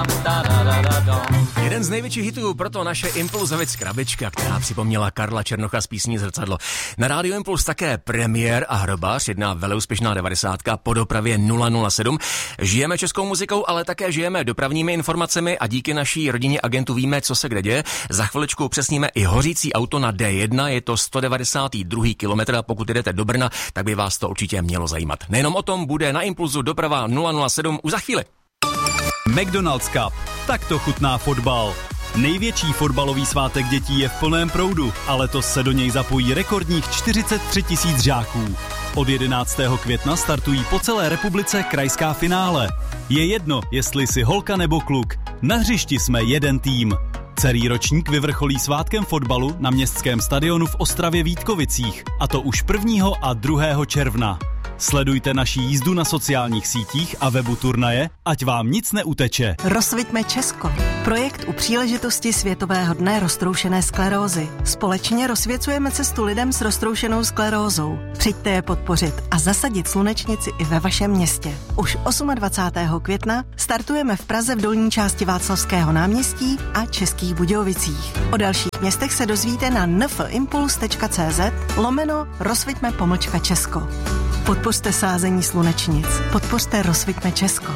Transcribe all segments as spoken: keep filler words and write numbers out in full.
Jeden z největších hitů proto naše Impulzovic krabička, která připomněla Karla Černocha z písní Zrcadlo. Na Rádiu Impuls také Premiér a Hrobář, jedna veleúspěšná devadesátka po dopravě nula nula sedm. Žijeme českou muzikou, ale také žijeme dopravními informacemi a díky naší rodině agentů víme, co se kde děje. Za chviličku upřesníme i hořící auto na D jedna, je to sto devadesátý druhý kilometr a pokud jdete do Brna, tak by vás to určitě mělo zajímat. Nejenom o tom bude na Impulzu doprava nula nula sedm už za chvíli. McDonald's Cup. Tak to chutná fotbal. Největší fotbalový svátek dětí je v plném proudu, a letos se do něj zapojí rekordních čtyřicet tři tisíc žáků. Od jedenáctého května startují po celé republice krajská finále. Je jedno, jestli jsi holka nebo kluk. Na hřišti jsme jeden tým. Celý ročník vyvrcholí svátkem fotbalu na městském stadionu v Ostravě Vítkovicích, a to už prvního a druhého června. Sledujte naši jízdu na sociálních sítích a webu turnaje, ať vám nic neuteče. Rozsviťme Česko. Projekt u příležitosti Světového dne roztroušené sklerózy. Společně rozsvěcujeme cestu lidem s roztroušenou sklerózou. Přijďte je podpořit a zasadit slunečnici i ve vašem městě. Už dvacátého osmého května startujeme v Praze v dolní části Václavského náměstí a Českých Budějovicích. O dalších městech se dozvíte na nfimpuls tečka cz lomeno rozsviťme pomlčka Česko. Podpořte sázení slunečnic. Podpořte Rozsviťme Česko.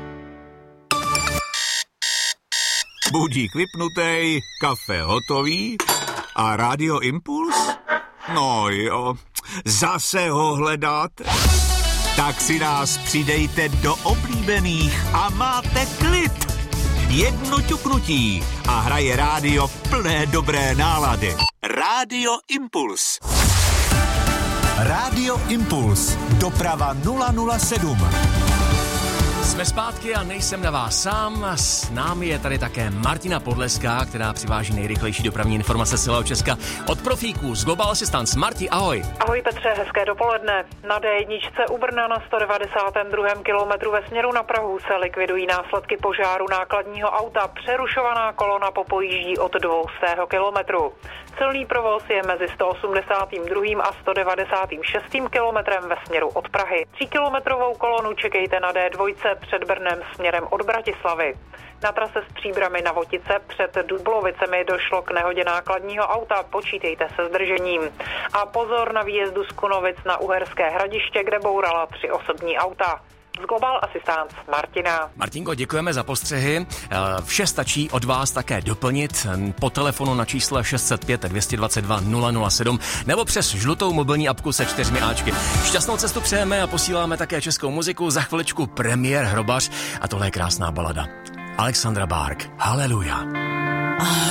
Budík vypnutej, kafe hotový a Radio Impuls? No jo, zase ho hledáte? Tak si nás přidejte do oblíbených a máte klid. Jedno ťuknutí a hraje rádio plné dobré nálady. Radio Impuls. Rádio Impuls. Doprava nula nula sedm. Jsme zpátky a nejsem na vás sám. S námi je tady také Martina Podleská, která přiváží nejrychlejší dopravní informace z celého Česka od profíků z Global Assistance. Marti, ahoj. Ahoj Petře, hezké dopoledne. Na D jedna u Brna na sto devadesátém druhém kilometru ve směru na Prahu se likvidují následky požáru nákladního auta. Přerušovaná kolona popojíždí od dvoustého kilometru. Silný provoz je mezi sto osmdesátým druhým a sto devadesátým šestým kilometrem ve směru od Prahy. Tříkilometrovou kolonu čekejte na D dva před Brnem směrem od Bratislavy. Na trase z Příbrami na Votice před Dublovicemi došlo k nehodě nákladního auta, počítejte se zdržením. A pozor na výjezdu z Kunovic na Uherské Hradiště, kde bourala tři osobní auta. Z Global Assistance Martina. Martinko, děkujeme za postřehy. Vše stačí od vás také doplnit po telefonu na čísle šest set pět dvě dvacet dva nula nula sedm nebo přes žlutou mobilní apku se čtyřmi áčky. Šťastnou cestu přejeme a posíláme také českou muziku. Za chviličku Premiér Hrobař a tohle je krásná balada. Alexandra Bárk. Haleluja.